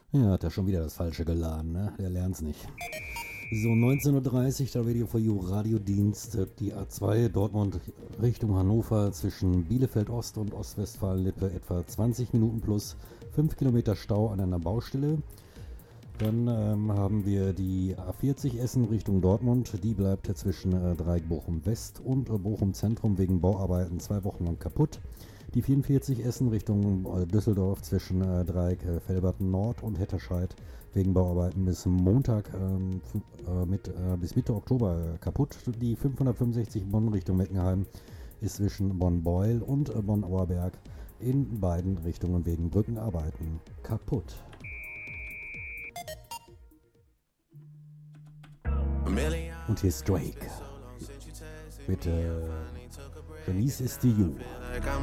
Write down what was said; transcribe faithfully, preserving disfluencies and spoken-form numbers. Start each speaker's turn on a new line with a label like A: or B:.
A: Ja, hat er schon wieder das Falsche geladen, ne? Der lernt's nicht. So, neunzehn Uhr dreißig, der Radio for You Radiodienst, die A zwei Dortmund Richtung Hannover zwischen Bielefeld Ost und Ostwestfalen-Lippe etwa zwanzig Minuten plus fünf Kilometer Stau an einer Baustelle. Dann ähm, haben wir die A vierzig Essen Richtung Dortmund, die bleibt zwischen äh, Dreieck Bochum West und äh, Bochum Zentrum wegen Bauarbeiten zwei Wochen lang kaputt. Die vierundvierzig Essen Richtung äh, Düsseldorf zwischen äh, Dreieck äh, Velberten Nord und Hetterscheid wegen Bauarbeiten bis Montag ähm, äh, mit, äh, bis Mitte Oktober äh, kaputt. Die fünfhundertfünfundsechzig Bonn Richtung Meckenheim ist zwischen Bonn-Beuel und äh, Bonn-Auerberg in beiden Richtungen wegen Brückenarbeiten kaputt. Und hier ist Drake mit äh, Release is to You.